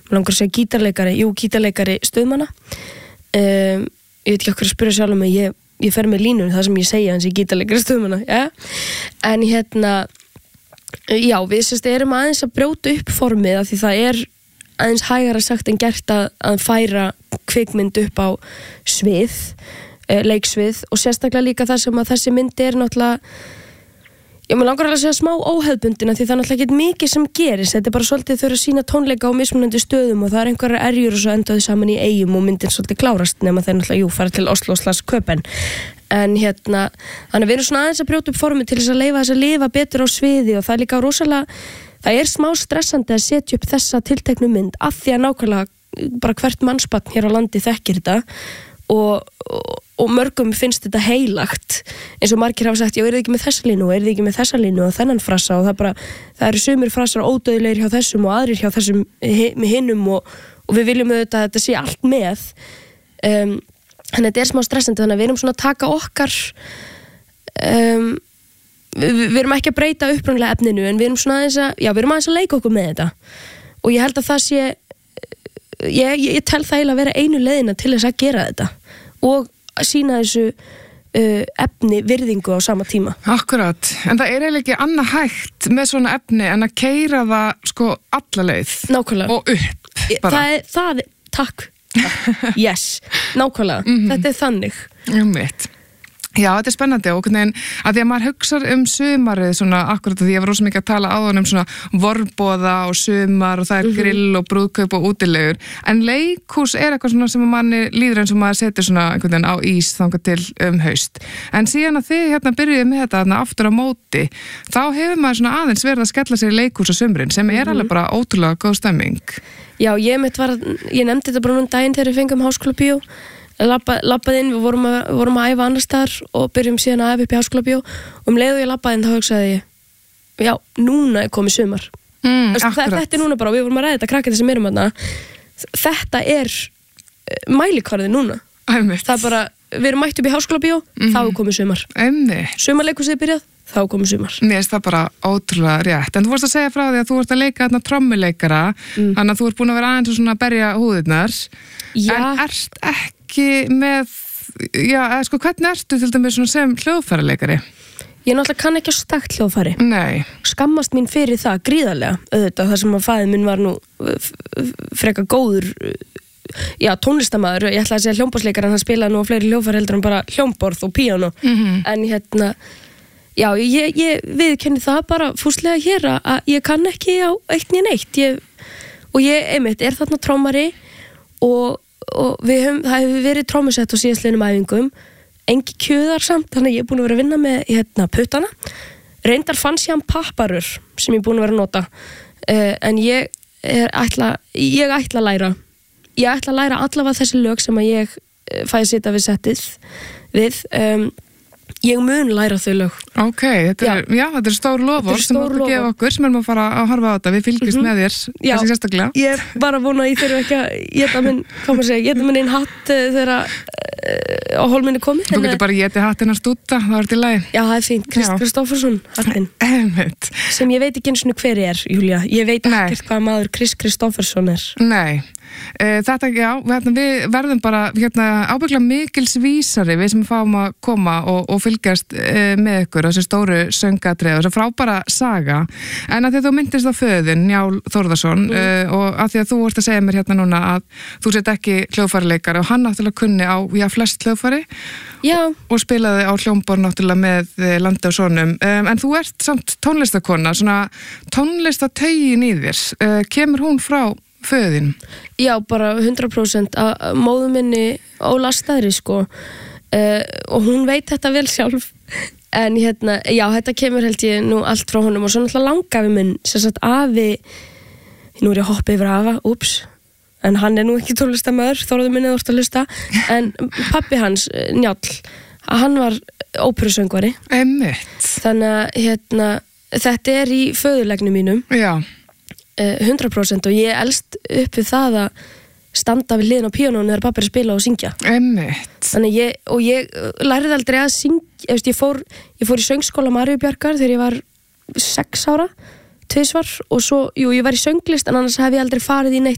langar að segja gítarleikari stuðmanna. Ég veit ekki okkur að spyrja sjálf mig, ég fer með línun það sem ég segja hans í gítarleikari stuðmanna, en við erum aðeins að brjóta upp formið af því það aðeins hægara sagt en gert að færa kvikmynd upp á svið, leiksvið og sérstaklega líka það sem að þessi mynd náttúrulega mér langar að segja smá óhefðbundina því það náttúrulega ekki mikið sem gerist, þetta bara svolítið þau að sína tónleika á mismunandi stöðum og það einhverjar erjur og svo endaðu saman í Eyjum og myndin svolítið klárast nema þeir náttúrulega fara til Oslo / Köpen en þannig að við erum svona aðeins að brjóta upp formið til þess að leyfa þess að lifa betur á sviði og það líka rosalega, það smá stressandi að setja upp þessa tilteknu mynd af því að nákvæmlega bara hvert mannsbarn hér á landi þekkir þetta og mörgum finnst þetta heilagt eins og margir hafa sagt, já, þið ekki með þessa línu og þennan frasa og það eru sumir frasar ódauðlegir hjá þessum og aðrir hjá þessum með hinnum og við viljum auðvitað að þetta sé allt með þannig að þetta smá stressandi þannig að við erum svona að taka okkar við erum ekki að breyta upprunlega efninu en við erum svona aðeins að leika okkur með þetta og ég held að það sé ég tel það eiginlega að vera einu leiðina til þess að gera þetta og sína þessu efni virðingu á sama tíma. Akkurat, en það eiginlega ekki annað hægt með svona efni en að keyra það sko alla leið. Nákvæmlega. Og upp bara. Það takk. Yes, nákvæmlega. Þetta þannig. Mitt. Já, þetta spennandi og að því að maður hugsar sumarið svona akkurat því ég var rosa mikið að tala áðan svona vorboða og sumar og það grill og brúðkaup og útilegur en leikhús eitthvað svona sem manni líður eins og maður setur svona einhvern veginn á ís þangað til haust en síðan að þið byrjuðu með þetta aftur á móti þá hefur maður svona aðeins verið að skella sér í leikhús á sumrin sem alveg bara ótrúlega góð stemming. Já, ég nefndi þetta bara daginn þegar við fengum Háskólabíó labbaði inn, við vorum að æfa annar staðar og byrjum síðan að æfa upp í Háskólabíó og leið og ég labbaði inn þá hugsaði ég já, núna komið sumar þetta núna bara, við vorum að ræða þetta krakkandi sem erum þarna þetta mælikvarði núna það bara, við erum mætt upp í Háskólabíó þá komið sumar sumarleikhúsið byrjað, þá komið sumar Mér finnst það bara ótrúlega rétt en þú vorst að segja frá því að þú vorst að leika þarna trommuleikara þannig að þú ert búin að vera aðeins og svona að berja húðirnar en ert ekki með hvernig ertu til dæmis sem hljóðfæraleikari? Ég náttúrulega kann ekki að stakt hljóðfæri Nei. Skammast mín fyrir það gríðarlega auðvitað þar sem að faðir minn var nú freka góður tónlistarmaður, ég ætla að segja hljómborðsleikari en hann spilaði nú á fleiri hljóðfæri heldur en bara hljómborð og píano en já, ég viðurkenni það bara fúslega hér að ég kann ekki á eitt né neitt og ég einmitt þarna trommari og það hefur verið trommusett á síðastliðnum æfingum engi kjöðar samt, þannig ég er búin að vera að vinna með puttana reyndar fanns ég hann papparur sem ég er búin að vera að nota en ég ætla að læra allavega þessi lög sem að ég fæ að sitja við settið við ég mun læra þau lög. Ok, þetta er stór loforð sem þú ert að gefa okkur sem erum að fara að horfa á þetta, við fylgjumst með þér þessi sérstaklega. Ég bara vona að ég þurfi ekki að geta minn einn hatt þegar á hólminni komið. Þú getur bara getið hattinn að stúta, það er til lagi. Já, það er fínt, Kristófersson hattinn. Sem ég veit ekki eins og hver Júlía, ég veit ekkert hvað maður Kristófersson Nei. Þetta, við verðum bara ábygglega mikilsvísari við sem fáum að koma og fylgjast með ykkur þessi stóru söngatrið og þessi frábæra saga en að því að þú myndist á föðin Njál Þórðarsson og að því að þú vorst að segja mér núna að þú sett ekki hljóðfæraleikari og hann náttúrulega kunni á flest hljóðfæri og spilaði á hljómborð náttúrulega með Landi og sonum en þú ert samt tónlistakona svona tónlistatögin í þér kemur hún frá föðin? Já, bara 100% að móður minni ólastaðri og hún veit þetta vel sjálf en þetta kemur held ég nú allt frá honum og svo náttúrulega langafi minn sem sagt afi nú er ég að hoppa yfir afa, en hann nú ekki tónlistarmaður, Þórður minni þú ert að hlusta en pabbi hans, Njáll hann var óperusöngvari þannig að þetta í föðurlegnum mínum 100% og ég elst upp við það að standa við hliðin á píanónu þegar pabbi er að spila og syngja þannig ég lærði aldrei að syngja ég fór í söngskóla Maríu Bjarkar þegar ég var 6 ára 2 og svo, ég var í sönglist en annars hef ég aldrei farið í neitt